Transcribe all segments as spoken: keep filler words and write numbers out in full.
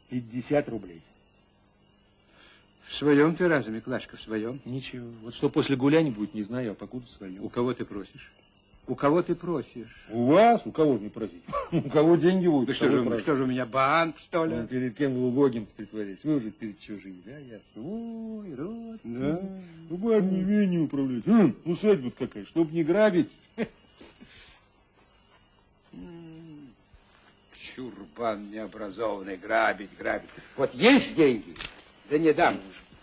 пятьдесят рублей. В своем ты разуме, Клашка, в своем? Ничего. Вот что после гуляния будет, не знаю, а покуда в своем. У кого ты просишь? У кого ты просишь? У вас? У кого не просить? У кого деньги будут? Да что же, что же у меня, банк, что ли? Ну, перед кем вы убогим притворились? Вы уже перед чужими, да? Я свой, родственник. Да? Ну, барни, имение управлять. М, усадьба какая, чтоб не грабить. Чурбан необразованный, грабить, грабить. Вот есть деньги, да не дам.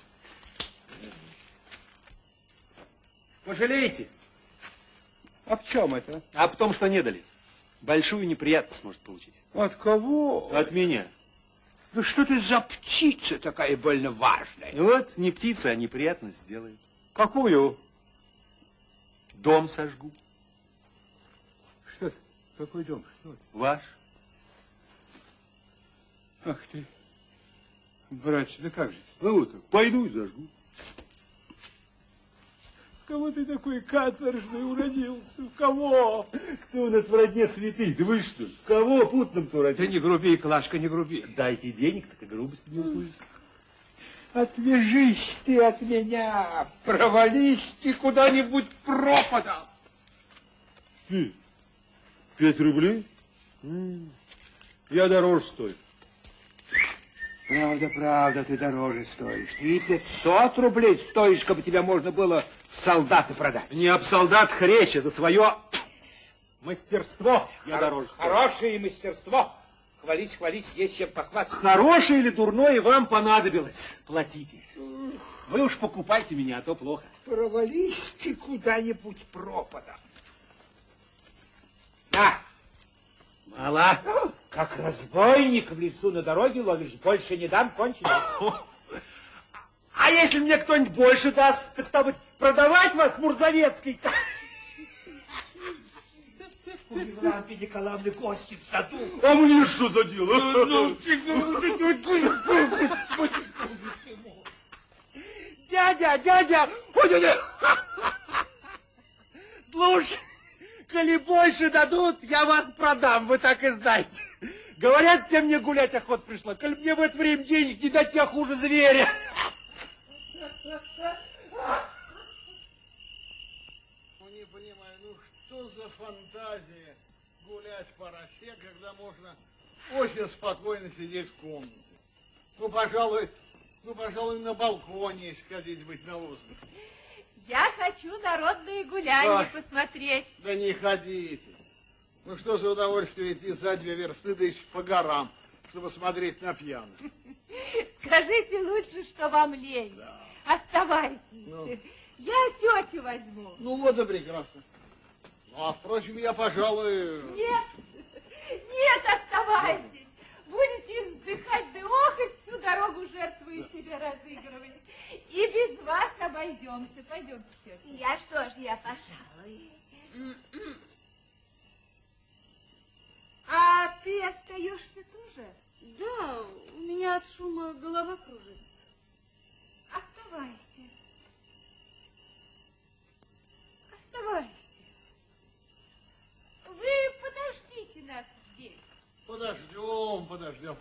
Пожалеете? А в чем это? А в том, что не дали. Большую неприятность может получить. От кого? От меня. Ну что ты за птица такая больно важная? Вот, не птица, а неприятность сделает. Какую? Дом сожгу. Что это? Какой дом? Что это? Ваш. Ах ты, братец, да как же? Ну вот, пойду и зажгу. В кого ты такой каторжный уродился? В кого? Кто у нас в родне святых? Да вы что? В кого путным-то уродился? Ты не груби, Клашка, не груби. Дайте денег, так и грубости не услышишь. Отвяжись ты от меня, провались ты куда-нибудь пропадом. Ты, пять рублей? Я дороже стою. Правда, правда, ты дороже стоишь. Ты пятьсот рублей стоишь, чтобы тебя можно было в солдаты продать. Не об солдатах речь, а за свое мастерство я дороже стою. Хорошее мастерство. Хвались, хвались, есть чем похвастаться. Хорошее или дурное вам понадобилось. Платите. Вы уж покупайте меня, а то плохо. Провались ты куда-нибудь пропадом. На! Мало. Как разбойник в лесу на дороге ловишь, больше не дам, кончено. А если мне кто-нибудь больше даст, так стало быть, продавать вас Мурзовецкой? У Евлампии Николаевны гости в саду. А мне что за дело? Ну, дядя, дядя, ой, дядя. Слушай, коли больше дадут, я вас продам, вы так и знаете. Говорят, тебе мне гулять охота пришла. Коли мне в это время денег не дать, я хуже зверя. Ну, не понимаю, ну что за фантазия гулять по росе, когда можно очень спокойно сидеть в комнате. Ну, пожалуй, ну, пожалуй, на балконе, если хотите быть на воздухе. Я хочу народные гуляния Ой, посмотреть. Да не ходите. Ну, что за удовольствие идти за две версты, да еще по горам, чтобы смотреть на пьяных. Скажите лучше, что вам лень. Да. Оставайтесь. Ну. Я тетю возьму. Ну, вот и прекрасно. Ну, а, впрочем, я, пожалуй... Нет, нет, оставайтесь. Будете вздыхать да охать, всю дорогу жертвую себе разыгрывать. И без вас обойдемся. Пойдемте, тетя. Я что ж, я пожалуй. А ты остаешься тоже? Да, у меня от шума голова кружится. Оставайся. Оставайся. Вы подождите нас здесь. Подождем, подождем.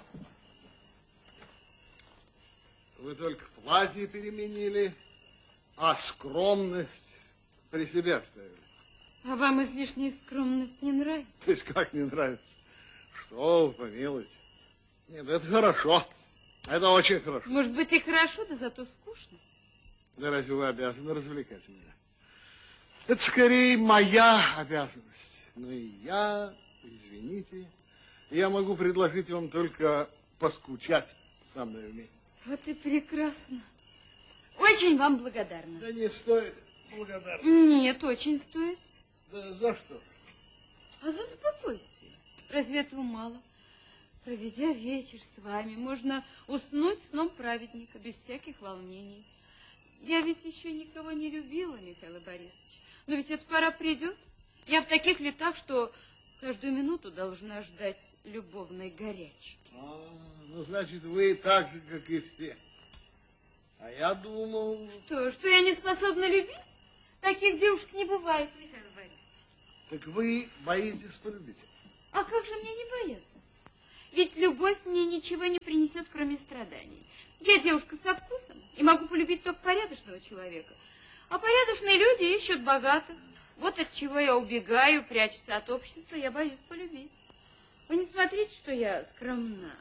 Вы только платье переменили, а скромность при себе оставили. А вам излишняя скромность не нравится? То есть как не нравится? Что вы, помилуйте. Нет, это хорошо. Это очень хорошо. Может быть, и хорошо, да зато скучно. Да разве вы обязаны развлекать меня? Это скорее моя обязанность. Ну и я, извините, я могу предложить вам только поскучать со мной вместе. Вот и прекрасно. Очень вам благодарна. Да не стоит благодарности. Нет, очень стоит. Да за что? А за спокойствие. Разве этого мало? Проведя вечер с вами, можно уснуть сном праведника, без всяких волнений. Я ведь еще никого не любила, Михаил Борисович. Но ведь эта пора придет. Я в таких летах, что каждую минуту должна ждать любовной горячки. А, ну, значит, вы так же, как и все. А я думал... Что, что я не способна любить? Таких девушек не бывает, Михаил Борисович. Так вы боитесь полюбить? А как же мне не бояться? Ведь любовь мне ничего не принесет, кроме кроме страданий. Я девушка со вкусом и могу полюбить только порядочного человека. А порядочные люди ищут богатых. Вот от чего я убегаю, прячусь от общества, я боюсь полюбить. Вы не смотрите, что я скромна.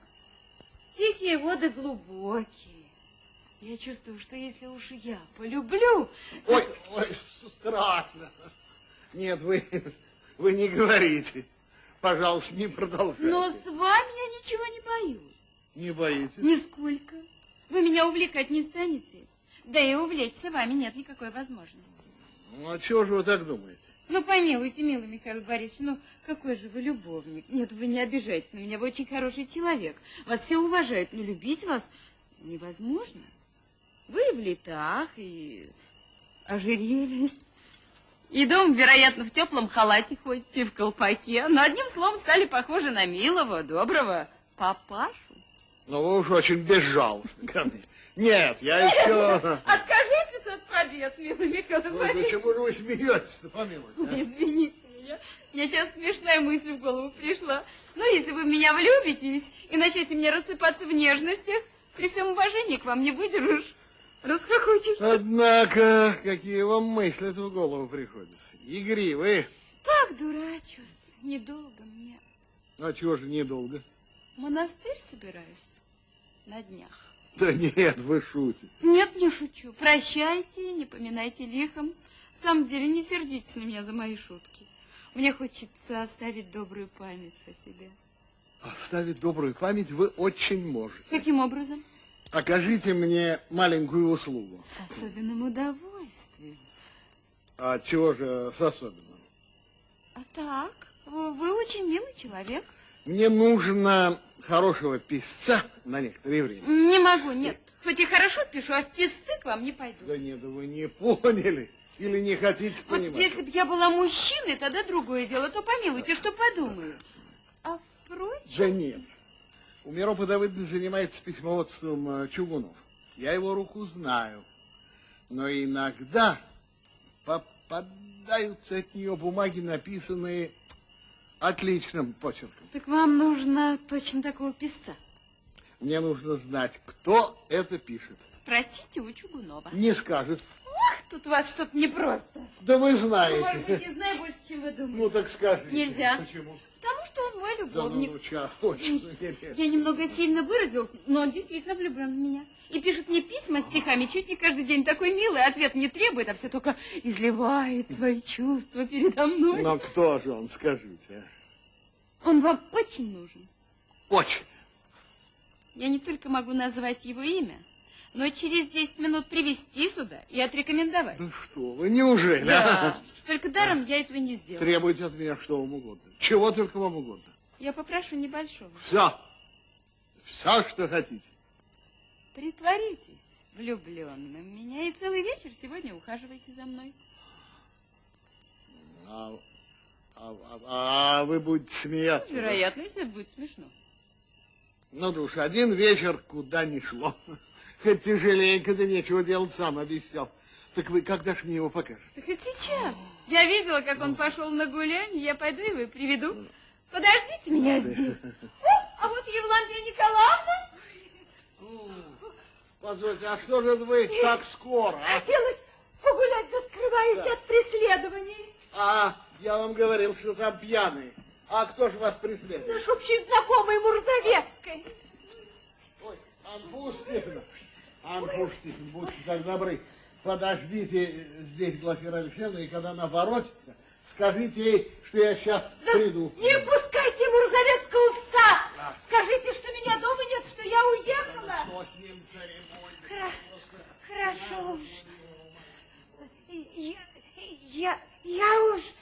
Тихие воды глубокие. Я чувствую, что если уж я полюблю... Ой, ой, страшно. Нет, вы, вы не говорите. Пожалуйста, не продолжайте. Но с вами я ничего не боюсь. Не боитесь? Нисколько. Вы меня увлекать не станете. Да и увлечься вами нет никакой возможности. Ну, а чего же вы так думаете? Ну, помилуйте, милый Михаил Борисович, ну, какой же вы любовник. Нет, вы не обижайтесь на меня, вы очень хороший человек. Вас все уважают, но любить вас невозможно. Вы и в летах, и ожерелье. И дома, вероятно, в теплом халате ходите, в колпаке. Но одним словом стали похожи на милого, доброго папашу. Ну, вы уж очень безжалостны ко мне. Нет, я еще... Откажитесь от побед, милый Михаил Ой, Борисович. почему же вы смеетесь-то, помилуйте? а? Извините меня. Мне сейчас смешная мысль в голову пришла. Ну, если вы в меня влюбитесь и начнете мне рассыпаться в нежностях, при всем уважении к вам не выдержишь, расхохочешься. Однако, какие вам мысли-то в голову приходят? Игривые. Так дурачусь. Недолго мне. А чего же недолго? В монастырь собираюсь на днях. Да нет, вы шутите. Нет, не шучу. Прощайте, не поминайте лихом. В самом деле, не сердитесь на меня за мои шутки. Мне хочется оставить добрую память о себе. Оставить добрую память вы очень можете. Каким образом? Окажите мне маленькую услугу. С особенным удовольствием. А чего же с особенным? А так, вы, вы очень милый человек. Мне нужно хорошего писца на некоторое время. Не могу, нет. Хоть и хорошо пишу, а в писцы к вам не пойду. Да нет, да вы не поняли. Или не хотите Вот понимать? если бы я была мужчиной, тогда другое дело, то помилуйте, что подумают. А впрочем... Да нет. У Миропа Давыдовны занимается письмоводством Чугунов. Я его руку знаю. Но иногда попадаются от нее бумаги, написанные отличным почерком. Так вам нужно точно такого писца. Мне нужно знать, кто это пишет. Спросите у Чугунова. Не скажет. Ох, тут у вас что-то непросто. Да вы Может знаете. быть, я знаю больше, чем вы думаете. Ну так скажите. Нельзя. Почему? Потому что он мой Да ну, любовник. ну, ча, очень интересно. Я немного сильно выразилась, но он действительно влюблен в меня. И пишет мне письма стихами чуть не каждый день. Такой милый, ответ не требует, а все только изливает свои чувства передо мной. Но кто же он, скажите? а? Он вам очень нужен. Очень. Я не только могу назвать его имя, но через десять минут привести сюда и отрекомендовать. Да что вы, неужели? Да, а? только даром я этого не сделаю. Требуйте от меня что вам угодно. Чего только вам угодно. Я попрошу небольшого. Все. Все, что хотите. Притворитесь влюбленным в меня и целый вечер сегодня ухаживайте за мной. А, а, а, а вы будете смеяться? да? Вероятно, если это будет смешно. Ну, да уж, один вечер куда ни шло. Хоть тяжеленько, да нечего делать, сам обещал. Так вы когда ж мне его покажете? Так хоть сейчас. Я видела, как он пошел на гулянье, я пойду его и приведу. Подождите меня здесь. О, а вот Евлампия Николаевна. Позвольте, а что же вы так скоро? А, Хотелось погулять, да скрываюсь от преследований. а я вам говорил, что там пьяные. А кто же вас преследует? Наш общий знакомый Мурзовецкой. Ой, Анфуса Степановна, Анфуса Степановна, будьте так добры, подождите здесь Глафира Алексеевна, и когда она воротится, скажите ей, что я сейчас Да приду. не пускайте Мурзовецкого в сад. Скажите, что меня дома нет, что я уехала. Что с ним церемония? Хра- Хорошо уж. Я, я, я уж